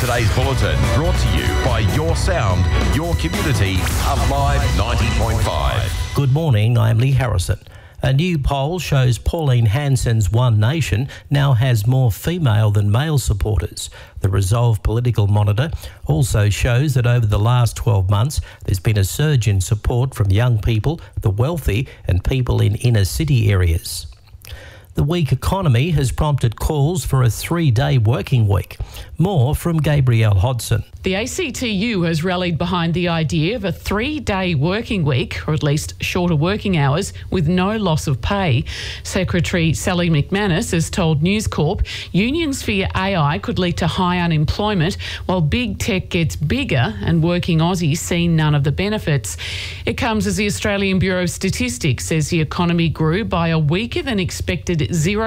today's bulletin, brought to you by Your Sound, Your Community, Alive 90.5. Good morning, I'm Lee Harrison. A new poll shows Pauline Hanson's One Nation now has more female than male supporters. The Resolve Political Monitor also shows that over the last 12 months, there's been a surge in support from young people, the wealthy, and people in inner city areas. The weak economy has prompted calls for a 3-day working week. More from Gabrielle Hodson. The ACTU has rallied behind the idea of a 3-day working week, or at least shorter working hours, with no loss of pay. Secretary Sally McManus has told News Corp unions fear AI could lead to high unemployment, while big tech gets bigger and working Aussies see none of the benefits. It comes as the Australian Bureau of Statistics says the economy grew by a weaker than expected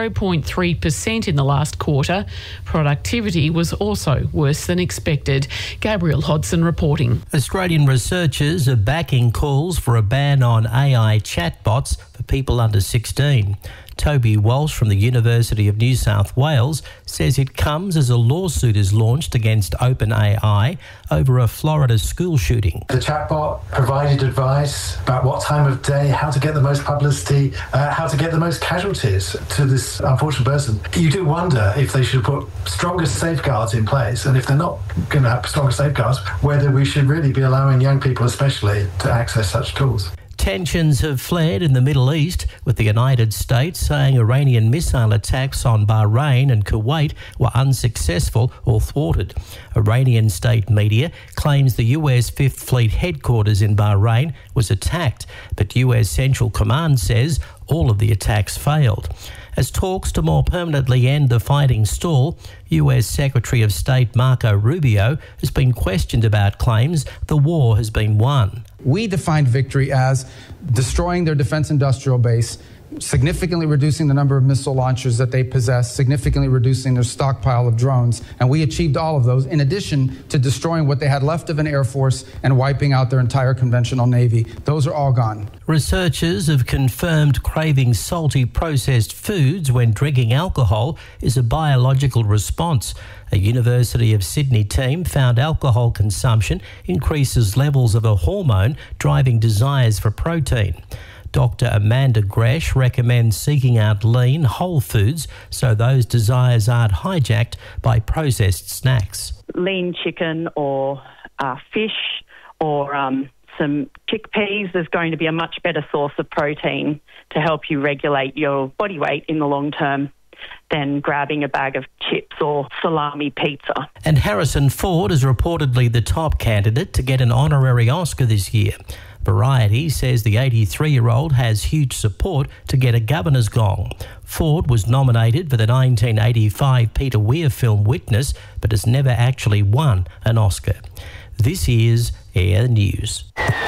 0.3% in the last quarter. Productivity was also worse than expected. Gabrielle Hodson reporting. Australian researchers are backing calls for a ban on AI chatbots for people under 16. Toby Walsh from the University of New South Wales says it comes as a lawsuit is launched against OpenAI over a Florida school shooting. The chatbot provided advice about what time of day, how to get the most publicity, how to get the most casualties to this unfortunate person. You do wonder if they should put stronger safeguards in place, and if they're not going to have stronger safeguards, whether we should really be allowing young people especially to access such tools. Tensions have flared in the Middle East, with the United States saying Iranian missile attacks on Bahrain and Kuwait were unsuccessful or thwarted. Iranian state media claims the US Fifth Fleet headquarters in Bahrain was attacked, but US Central Command says all of the attacks failed. As talks to more permanently end the fighting stall, US Secretary of State Marco Rubio has been questioned about claims the war has been won. We defined victory as destroying their defense industrial base, significantly reducing the number of missile launchers that they possess, significantly reducing their stockpile of drones, and we achieved all of those, in addition to destroying what they had left of an air force and wiping out their entire conventional navy. Those are all gone. Researchers have confirmed craving salty processed foods when drinking alcohol is a biological response. A University of Sydney team found alcohol consumption increases levels of a hormone driving desires for protein. Dr. Amanda Gresh recommends seeking out lean, whole foods so those desires aren't hijacked by processed snacks. Lean chicken or fish or some chickpeas is going to be a much better source of protein to help you regulate your body weight in the long term than grabbing a bag of chips or salami pizza. And Harrison Ford is reportedly the top candidate to get an honorary Oscar this year. Variety says the 83-year-old has huge support to get a governor's gong. Ford was nominated for the 1985 Peter Weir film Witness, but has never actually won an Oscar. This is Air News.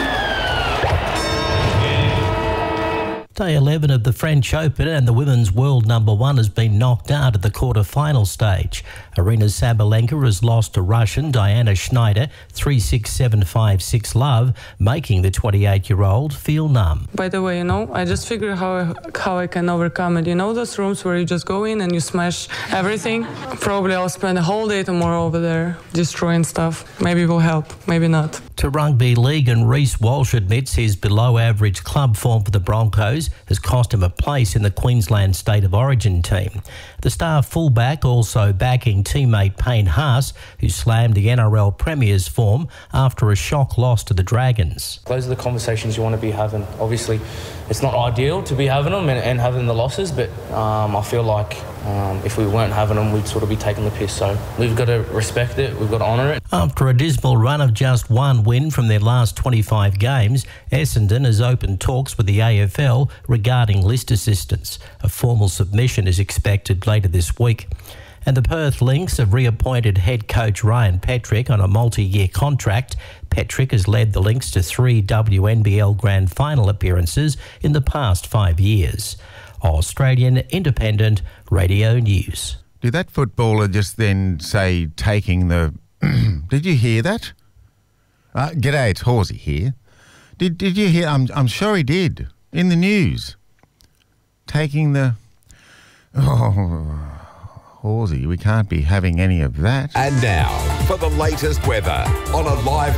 Day 11 of the French Open and the women's world number 1 has been knocked out at the quarter-final stage. Aryna Sabalenka has lost to Russian Diana Schneider 3-6-7-5-6 love, making the 28-year-old feel numb. By the way, I just figured how I can overcome it. Those rooms where you just go in and you smash everything? Probably I'll spend a whole day tomorrow over there destroying stuff. Maybe it will help, maybe not. To rugby league, and Reece Walsh admits his below-average club form for the Broncos has cost him a place in the Queensland State of Origin team. The star fullback also backing teammate Payne Haas, who slammed the NRL Premier's form after a shock loss to the Dragons. Those are the conversations you want to be having. Obviously, it's not ideal to be having them and having the losses, but I feel like if we weren't having them, we'd sort of be taking the piss. So we've got to respect it, we've got to honour it. After a dismal run of just one win from their last 25 games, Essendon has opened talks with the AFL regarding list assistance. A formal submission is expected later this week. And the Perth Lynx have reappointed head coach Ryan Petrik on a multi-year contract. Petrik has led the Lynx to 3 WNBL Grand Final appearances in the past 5 years. Australian Independent Radio News. Did that footballer just then say taking the... Did you hear that? G'day, it's Horsey here. Did you hear? I'm sure he did. In the news. Taking the... Horsey, we can't be having any of that. And now, for the latest weather on Alive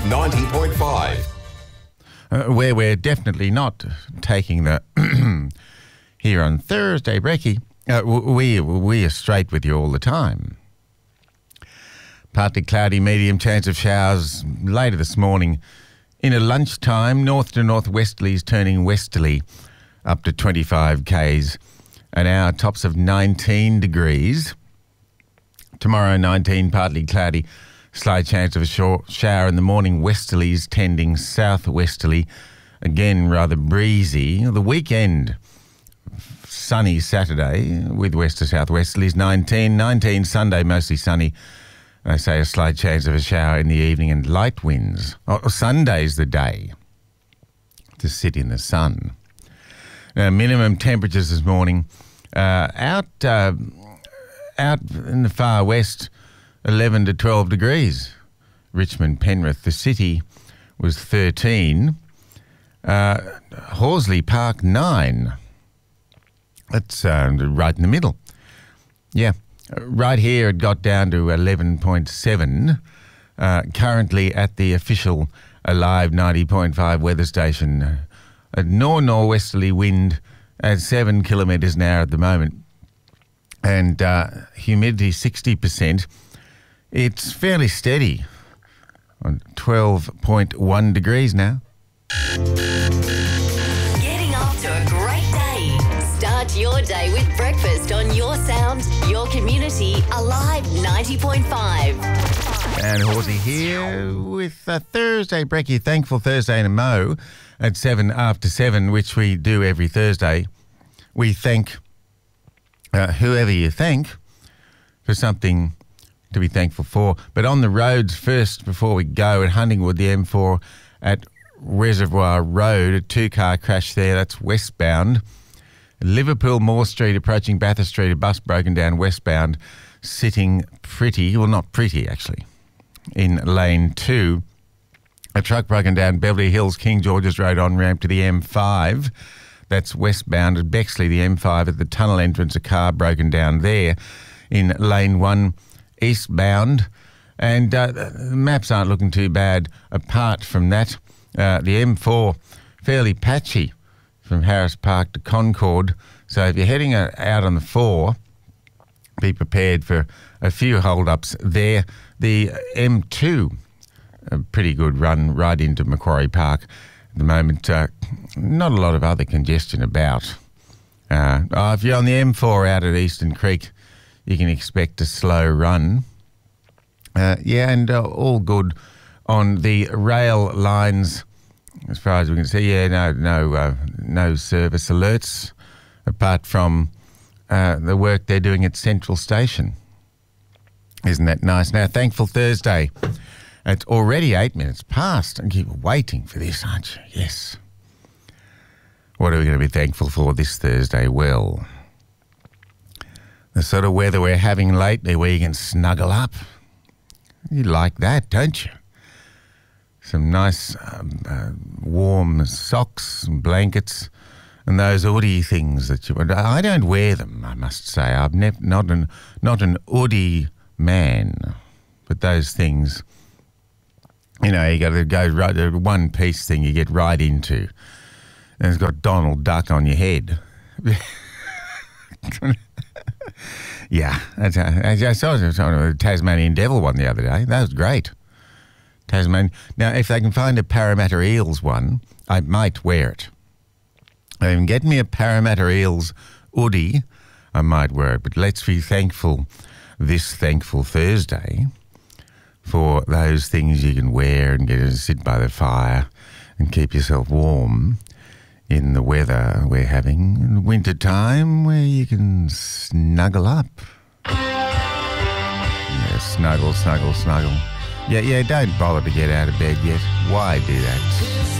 90.5. Where we're definitely not taking the... Here on Thursday, Brekkie, we are straight with you all the time. Partly cloudy, medium chance of showers later this morning. In a lunchtime, north to northwesterlies turning westerly up to 25 k's an hour, tops of 19 degrees. Tomorrow, 19, partly cloudy, slight chance of a shower in the morning, westerlies tending southwesterly. Again, rather breezy. The weekend, sunny Saturday with west to southwesterlies, 19 Sunday, mostly sunny. They say a slight chance of a shower in the evening and light winds. Sunday's the day to sit in the sun. Minimum temperatures this morning out in the far west, 11 to 12 degrees. Richmond, Penrith, the city was 13. Horsley Park, 9. That's right in the middle. Yeah. Right here, it got down to 11.7. Currently at the official Alive 90.5 weather station. A northwesterly wind at 7 kilometres an hour at the moment. And humidity 60%. It's fairly steady on 12.1 degrees now. Getting off to a great day. Start your day with breakfast on Your Sound, Your Community, Alive 90.5. And Horsey here with a Thursday Brekkie, Thankful Thursday in a Mo at 7 after 7, which we do every Thursday. We thank whoever you thank for something to be thankful for. But on the roads first, before we go, at Huntingwood, the M4 at Reservoir Road, a 2-car crash there, that's westbound. Liverpool Moore Street approaching Bathurst Street, a bus broken down westbound, sitting pretty, well not pretty actually, in lane 2. A truck broken down Beverly Hills, King George's Road on-ramp to the M5. That's westbound at Bexley, the M5 at the tunnel entrance, a car broken down there in lane 1 eastbound. And the maps aren't looking too bad apart from that. The M4, fairly patchy from Harris Park to Concord. So if you're heading out on the 4, be prepared for a few hold-ups there. The M2, a pretty good run right into Macquarie Park at the moment. Not a lot of other congestion about. If you're on the M4 out at Eastern Creek, you can expect a slow run. And all good on the rail lines as far as we can see. No service alerts apart from the work they're doing at Central Station. Isn't that nice? Now, Thankful Thursday. It's already 8 minutes past and keep waiting for this, aren't you? Yes. What are we going to be thankful for this Thursday? Well, the sort of weather we're having lately where you can snuggle up. You like that, don't you? Some nice warm socks and blankets and those hoodie things that you... I don't wear them, I must say. I'm not an hoodie man. But those things, you got to go right, the one-piece thing you get right into. And it's got Donald Duck on your head. Yeah. I saw a Tasmanian Devil one the other day. That was great. Tasmanian. Now, if they can find a Parramatta Eels one, I might wear it. Get me a Parramatta Eels hoodie, I might wear it. But let's be thankful this Thankful Thursday for those things you can wear and get to sit by the fire and keep yourself warm in the weather we're having in winter time where you can snuggle up. Yeah, snuggle. Yeah, don't bother to get out of bed yet. Why do that?